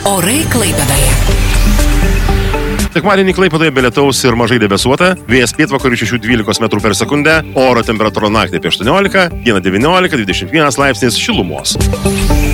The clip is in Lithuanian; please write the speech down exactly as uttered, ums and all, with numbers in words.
Orai Klaipėdoje. Sekmadienį Klaipėdoje be lietaus ir mažai debesuota, vėjas pietvakarių šešių dvylikos metrų per sekundę, oro temperatūra naktį apie aštuoniolika, dieną devyniolika dvidešimt vienas laipsnis šilumos.